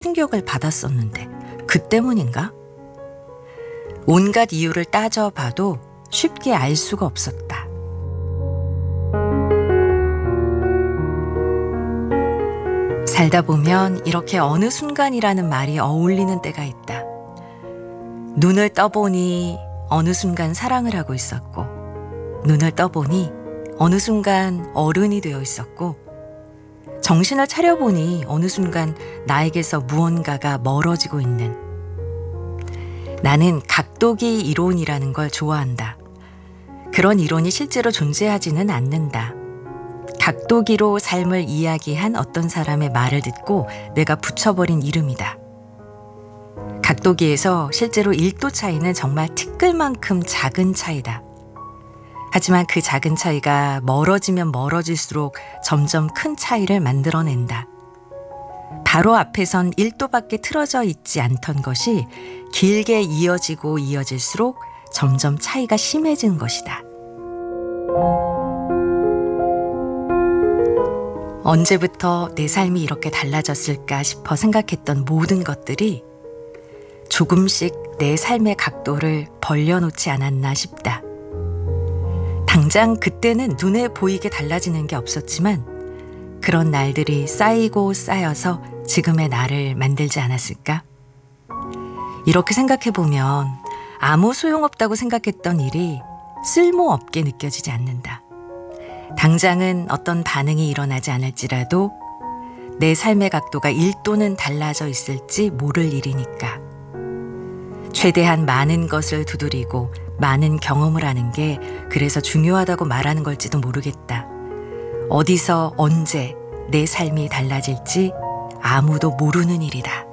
충격을 받았었는데 그 때문인가? 온갖 이유를 따져봐도 쉽게 알 수가 없었다. 살다 보면 이렇게 어느 순간이라는 말이 어울리는 때가 있다. 눈을 떠보니 어느 순간 사랑을 하고 있었고, 눈을 떠보니 어느 순간 어른이 되어 있었고, 정신을 차려보니 어느 순간 나에게서 무언가가 멀어지고 있는. 나는 각도기 이론이라는 걸 좋아한다. 그런 이론이 실제로 존재하지는 않는다. 각도기로 삶을 이야기한 어떤 사람의 말을 듣고 내가 붙여버린 이름이다. 각도기에서 실제로 1도 차이는 정말 티끌만큼 작은 차이다. 하지만 그 작은 차이가 멀어지면 멀어질수록 점점 큰 차이를 만들어낸다. 바로 앞에선 1도밖에 틀어져 있지 않던 것이 길게 이어지고 이어질수록 점점 차이가 심해진 것이다. 언제부터 내 삶이 이렇게 달라졌을까 싶어 생각했던 모든 것들이 조금씩 내 삶의 각도를 벌려놓지 않았나 싶다. 당장 그때는 눈에 보이게 달라지는 게 없었지만 그런 날들이 쌓이고 쌓여서 지금의 나를 만들지 않았을까? 이렇게 생각해보면 아무 소용없다고 생각했던 일이 쓸모없게 느껴지지 않는다. 당장은 어떤 반응이 일어나지 않을지라도 내 삶의 각도가 1도는 달라져 있을지 모를 일이니까. 최대한 많은 것을 두드리고 많은 경험을 하는 게 그래서 중요하다고 말하는 걸지도 모르겠다. 어디서 언제 내 삶이 달라질지 아무도 모르는 일이다.